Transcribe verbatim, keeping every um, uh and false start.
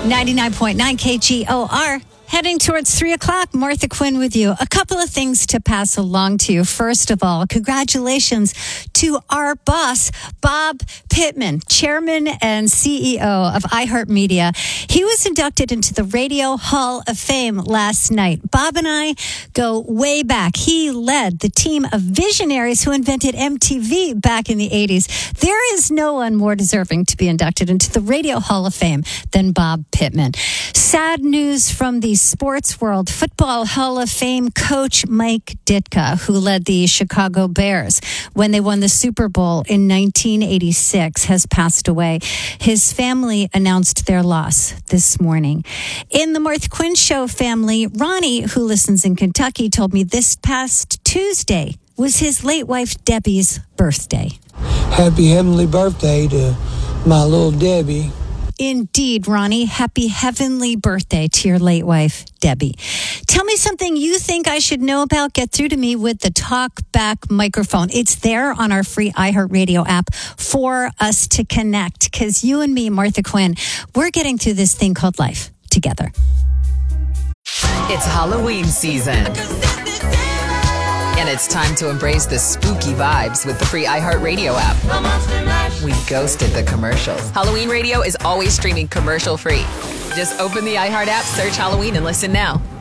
ninety-nine point nine K G O R. Heading towards three o'clock, Martha Quinn with you. A couple of things to pass along to you. First of all, congratulations to our boss, Bob Pittman, chairman and C E O of iHeartMedia. He was inducted into the Radio Hall of Fame last night. Bob and I go way back. He led the team of visionaries who invented M T V back in the eighties. There is no one more deserving to be inducted into the Radio Hall of Fame than Bob Pittman. Sad news from the sports world. Football Hall of Fame coach Mike Ditka, who led the Chicago Bears when they won the Super Bowl in nineteen eighty-six, has passed away. His family announced their loss this morning. In the Martha Quinn Show family, Ronnie, who listens in Kentucky, told me this past Tuesday was his late wife Debbie's birthday. Happy heavenly birthday to my little Debbie. Indeed, Ronnie. Happy heavenly birthday to your late wife, Debbie. Tell me something you think I should know about. Get through to me with the Talk Back microphone. It's there on our free iHeartRadio app for us to connect, because you and me, Martha Quinn, we're getting through this thing called life together. It's Halloween season. And it's time to embrace the spooky vibes with the free iHeartRadio app. We ghosted the commercials. Halloween Radio is always streaming commercial free. Just open the iHeart app, search Halloween, and listen now.